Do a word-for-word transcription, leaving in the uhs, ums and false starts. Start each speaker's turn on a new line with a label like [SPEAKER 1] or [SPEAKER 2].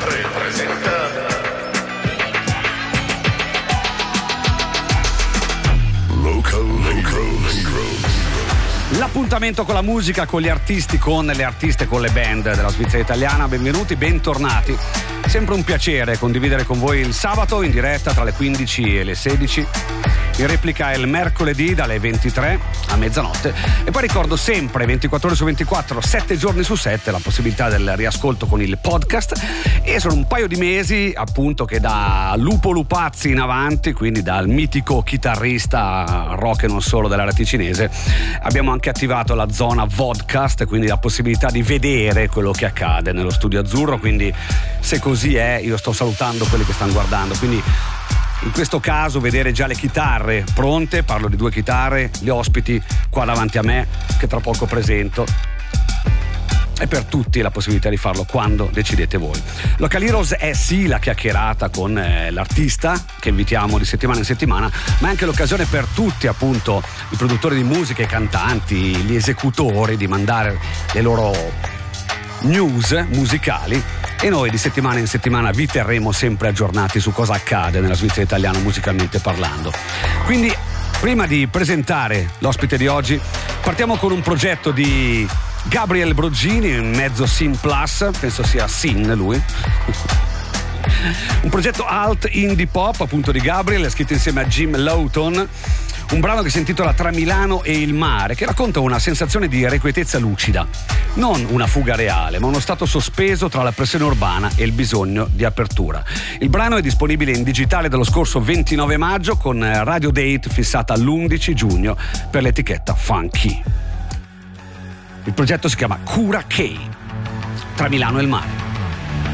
[SPEAKER 1] tre presenta Local Heroes.
[SPEAKER 2] L'appuntamento con la musica, con gli artisti, con le artiste, con le band della Svizzera italiana. Benvenuti, bentornati. Sempre un piacere condividere con voi il sabato in diretta tra le quindici e le sedici. In replica il mercoledì dalle ventitré a mezzanotte. E poi ricordo sempre ventiquattro ore su ventiquattro, sette giorni su sette, la possibilità del riascolto con il podcast. E sono un paio di mesi appunto che da Lupo Lupazzi in avanti, quindi dal mitico chitarrista rock e non solo dell'area ticinese, abbiamo anche attivato la zona vodcast, quindi la possibilità di vedere quello che accade nello studio azzurro. Quindi se così è, io sto salutando quelli che stanno guardando, quindi in questo caso vedere già le chitarre pronte, parlo di due chitarre, gli ospiti qua davanti a me che tra poco presento, e per tutti la possibilità di farlo quando decidete voi. Local Heroes è sì la chiacchierata con eh, l'artista che invitiamo di settimana in settimana, ma è anche l'occasione per tutti, appunto, i produttori di musica, i cantanti, gli esecutori, di mandare le loro news musicali, e noi di settimana in settimana vi terremo sempre aggiornati su cosa accade nella Svizzera italiana musicalmente parlando. Quindi, prima di presentare l'ospite di oggi, partiamo con un progetto di Gabriel Broggini, mezzo Sin Plus, penso sia Sin lui. Un progetto alt indie pop appunto di Gabriel, scritto insieme a Jim Lawton. Un brano che si intitola Tra Milano e il mare, che racconta una sensazione di irrequietezza lucida. Non una fuga reale, ma uno stato sospeso tra la pressione urbana e il bisogno di apertura. Il brano è disponibile in digitale dallo scorso ventinove maggio, con radio date fissata all'undici giugno per l'etichetta Funky. Il progetto si chiama Cura K, Tra Milano e il mare.